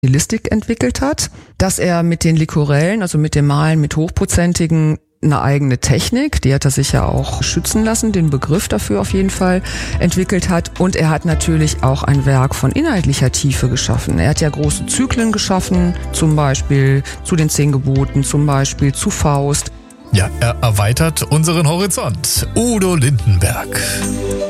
Stilistik entwickelt hat, dass er mit den Likorellen, also mit dem Malen mit hochprozentigen, eine eigene Technik, die hat er sich ja auch schützen lassen, den Begriff dafür auf jeden Fall entwickelt hat. Und er hat natürlich auch ein Werk von inhaltlicher Tiefe geschaffen. Er hat ja große Zyklen geschaffen, zum Beispiel zu den 10 Geboten, zum Beispiel zu Faust. Ja, er erweitert unseren Horizont. Udo Lindenberg.